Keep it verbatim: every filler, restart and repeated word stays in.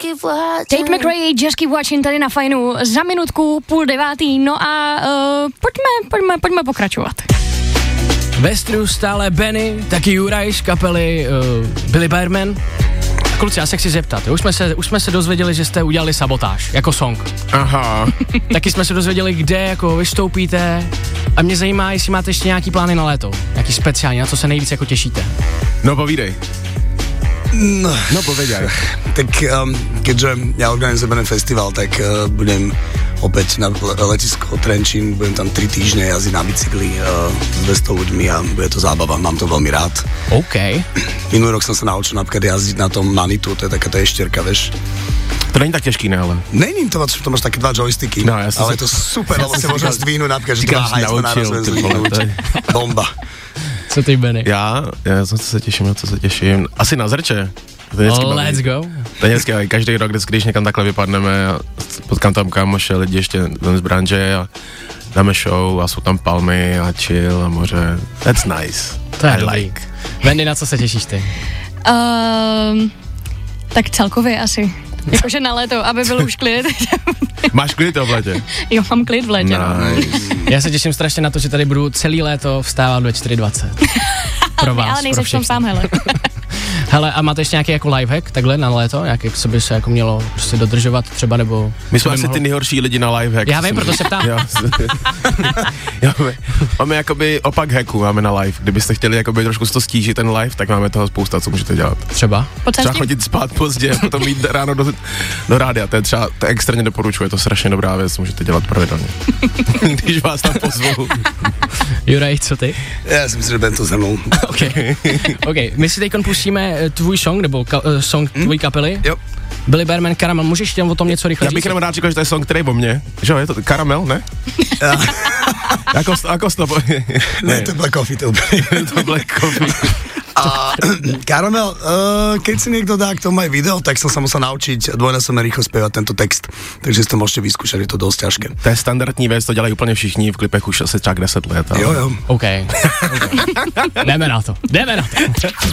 Tate McRae, Just Keep Watching tady na Fajnu za minutku, půl devátý, no a uh, pojďme, pojďme, pojďme pokračovat. Ve studiu stále Benny, taky Juraj z kapely uh, Billy Bearman. Kluci, já se chci zeptat, už jsme se, už jsme se dozvěděli, že jste udělali Sabotáž jako song. Aha. Taky jsme se dozvěděli, kde jako vystoupíte a mě zajímá, jestli máte ještě nějaký plány na léto, nějaký speciální, na co se nejvíc jako těšíte. No povídej. No, no povedaj. Tak um, keďže ja organizujem jeden festival, tak uh, budem opäť na letisko Trenčín, budem tam tri týždne jazdiť na bicykli uh, s dvesto ľuďmi a bude to zábava, mám to veľmi rád. OK. Minulý rok som sa naučil napríklad jazdiť na tom Manitu, to je taká tá ešterka, vieš. To není tak těžký, ne, ale. Není to, to máš také dva joysticky, no, ale je to super, lebo si môžem zdvínuť napríklad, že dva hajzme naraz budem zdvínuť. Bomba. Co ty, Benny? Já, já na co se těším, na co se těším. Asi na Zrče. To je oh, let's go. To je hezky, každý rok, když někam takhle vypadneme a potkám tam kámoše, lidi ještě z branže a dáme show a jsou tam palmy a chill a moře. That's nice. To je I dobrý. like. Benny, na co se těšíš ty? Um, tak celkově asi. Jakože na léto, aby byl už klid. Máš klid v létě? Jo, mám klid v létě. Nice. Já se těším strašně na to, že tady budu celý léto vstávat ve čtyři dvacet. Pro vás, ale nejsem v tom sám, hele. Hele, a máte ještě nějaký jako lifehack takhle na léto? Jak, jak se by se jako mělo prostě dodržovat třeba, nebo... My jsme asi mohlo... ty nejhorší lidi na lifehack. Já vím, proto se ptám. Jo, jo, my, máme jakoby opak hacku, máme na live. Kdybyste chtěli jakoby trošku to stížit ten live, tak máme toho spousta, co můžete dělat. Třeba? Třeba chodit spát pozdě, potom jít ráno do, do rádia, to je třeba, to extrémně doporučuji, je to strašně dobrá věc, můžete dělat pravidelně. Když vás tam pozvou. Juraj, co ty? Já si myslím, že Ben to se mnou. OK. OK, my si teďkon pustíme tvůj song, nebo ka, uh, song hmm? tvojí kapely. Jo. Billy Bearman, Karamel, můžeš těm o tom něco rychle Já bych říct? jenom rád říkal, že to je song, který je o mně. Že jo, je to Karamel, ne? jako, jako stop. Ne, to je Black Coffee, to úplně. to Black Coffee. A Karamel, uh, keď si niekto dá k tomu aj video, tak som sa musel naučiť dvojnásobne rýchlo spievať tento text. Takže si to môžete vyskúšať, je to dosť ťažké. To je standardní věc, to dělají úplně všichni v klipech už asi třeba deset let. Ale... Jo, jo. OK. okay. Jdeme na to, jdeme na to.